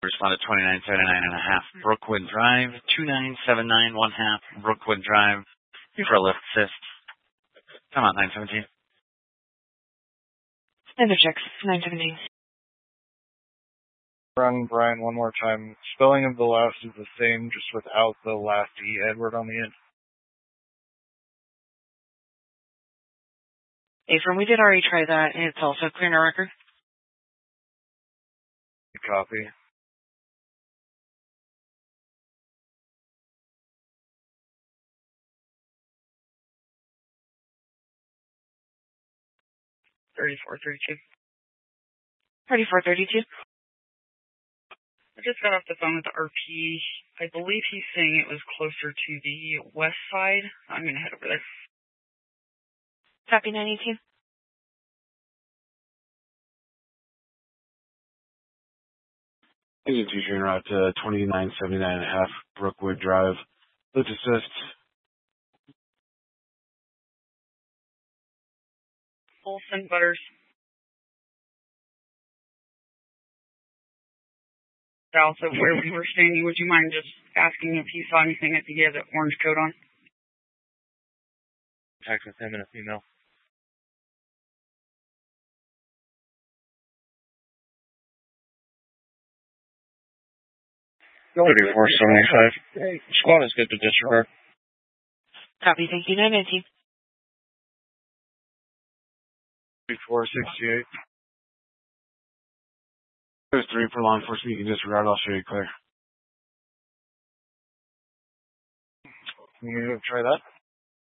responded 2979.5 Brookwood Drive, 2979.5 Brookwood Drive, for a lift assist. Come on, 917. Another check, 917. Run Brian one more time. Spelling of the last is the same, just without the last E Edward on the end. Affirm, we did already try that, and it's also clear in our record. Copy. $34.32. I just got off the phone with the RP. I believe he's saying it was closer to the west side. I'm going to head over there. Copy 918. Agent 2 train route to 2979.5 Brookwood Drive. Lift assist. Olson Butters. South of where we were standing. Would you mind just asking if he saw anything if he had an orange coat on? Contact with him and a female. $34.75. Squad is good to disregard. Copy, thank you, 919. 3468. There's 3 for law enforcement. You can disregard. I'll show you clear. Can you try that?